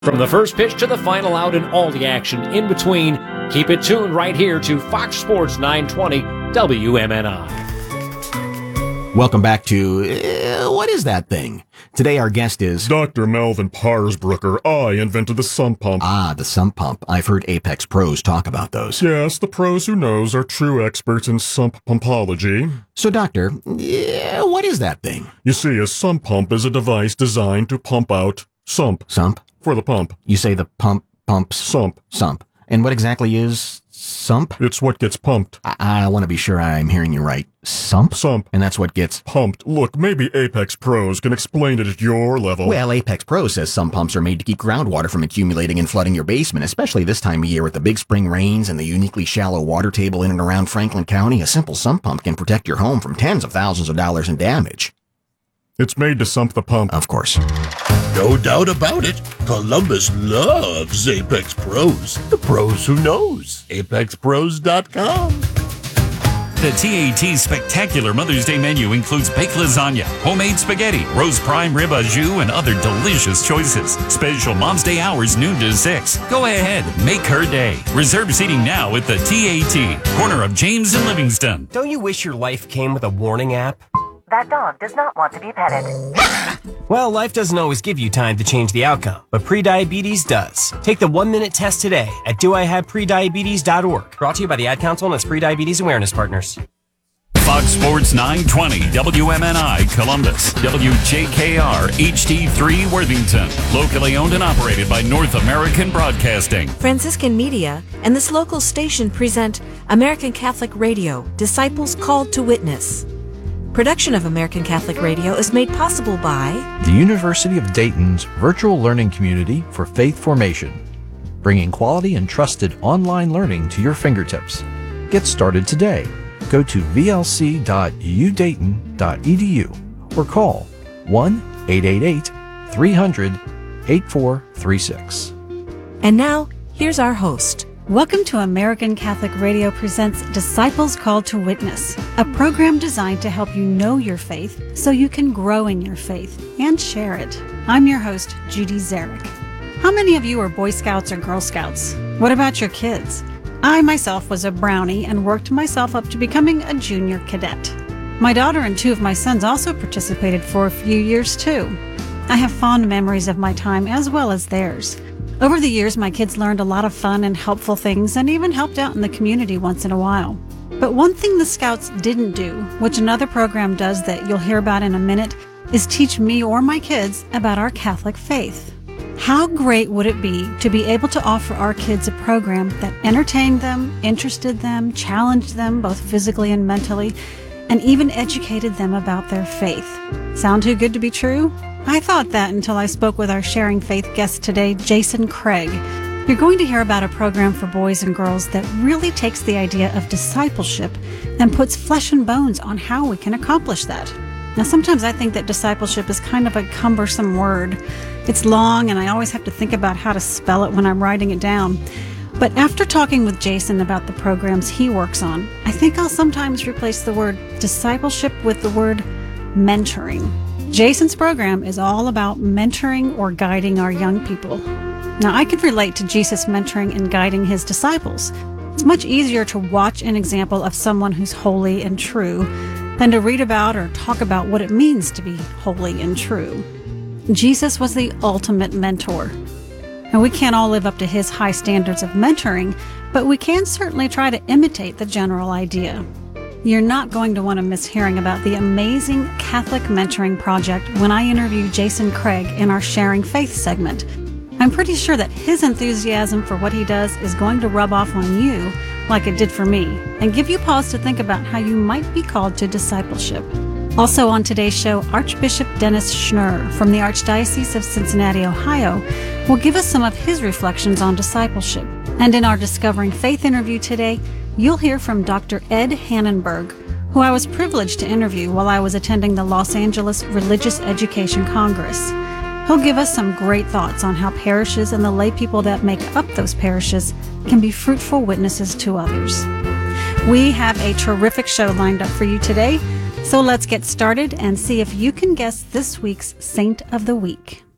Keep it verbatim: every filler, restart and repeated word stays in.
From the first pitch to the final out and all the action in between, keep it tuned right here to Fox Sports nine twenty W M N I. Welcome back to uh, What Is That Thing? Today our guest is Doctor Melvin Parsbrucker. I invented the sump pump. Ah, the sump pump. I've heard Apex pros talk about those. Yes, the pros who knows are true experts in sump pumpology. So, Doctor, yeah, what is that thing? You see, a sump pump is a device designed to pump out sump. Sump? For the pump. You say the pump pumps? Sump. Sump. And what exactly is sump? It's what gets pumped. I, I want to be sure I'm hearing you right. Sump? Sump. And that's what gets pumped. Look, maybe Apex Pros can explain it at your level. Well, Apex Pro says sump pumps are made to keep groundwater from accumulating and flooding your basement, especially this time of year with the big spring rains and the uniquely shallow water table in and around Franklin County. A simple sump pump can protect your home from tens of thousands of dollars in damage. It's made to sump the pump. Of course. No doubt about it. Columbus loves Apex Pros. The pros who knows. Apex Pros dot com. The T A T Spectacular Mother's Day menu includes baked lasagna, homemade spaghetti, roast prime rib au jus, and other delicious choices. Special Mom's Day hours noon to six. Go ahead, make her day. Reserve seating now at the T A T, corner of James and Livingston. Don't you wish your life came with a warning app? That dog does not want to be petted. Well, life doesn't always give you time to change the outcome, but prediabetes does. Take the one-minute test today at do I have prediabetes dot org. Brought to you by the Ad Council and its Prediabetes Awareness Partners. Fox Sports nine twenty W M N I Columbus, W J K R H D three Worthington, locally owned and operated by North American Broadcasting. Franciscan Media and this local station present American Catholic Radio, Disciples Called to Witness. Production of American Catholic Radio is made possible by the University of Dayton's virtual learning community for faith formation, bringing quality and trusted online learning to your fingertips. Get started today. Go to v l c dot u dayton dot e d u or call one eight eight eight, three hundred, eight four three six. And now, here's our host. Welcome to American Catholic Radio presents Disciples Called to Witness, a program designed to help you know your faith so you can grow in your faith and share it. I'm your host, Judy Zarek. How many of you are Boy Scouts or Girl Scouts? What about your kids? I myself was a brownie and worked myself up to becoming a junior cadet. My daughter and two of my sons also participated for a few years too. I have fond memories of my time as well as theirs. Over the years, my kids learned a lot of fun and helpful things and even helped out in the community once in a while. But one thing the Scouts didn't do, which another program does that you'll hear about in a minute, is teach me or my kids about our Catholic faith. How great would it be to be able to offer our kids a program that entertained them, interested them, challenged them both physically and mentally, and even educated them about their faith? Sound too good to be true? I thought that until I spoke with our Sharing Faith guest today, Jason Craig. You're going to hear about a program for boys and girls that really takes the idea of discipleship and puts flesh and bones on how we can accomplish that. Now, sometimes I think that discipleship is kind of a cumbersome word. It's long, and I always have to think about how to spell it when I'm writing it down. But after talking with Jason about the programs he works on, I think I'll sometimes replace the word discipleship with the word mentoring. Jason's program is all about mentoring or guiding our young people. Now, I could relate to Jesus mentoring and guiding his disciples. It's much easier to watch an example of someone who's holy and true than to read about or talk about what it means to be holy and true. Jesus was the ultimate mentor. And we can't all live up to his high standards of mentoring, but we can certainly try to imitate the general idea. You're not going to want to miss hearing about the amazing Catholic Mentoring Project when I interview Jason Craig in our Sharing Faith segment. I'm pretty sure that his enthusiasm for what he does is going to rub off on you like it did for me, and give you pause to think about how you might be called to discipleship. Also on today's show, Archbishop Dennis Schnurr from the Archdiocese of Cincinnati, Ohio, will give us some of his reflections on discipleship. And in our Discovering Faith interview today, you'll hear from Doctor Ed Hannenberg, who I was privileged to interview while I was attending the Los Angeles Religious Education Congress. He'll give us some great thoughts on how parishes and the lay people that make up those parishes can be fruitful witnesses to others. We have a terrific show lined up for you today, so let's get started and see if you can guess this week's Saint of the Week.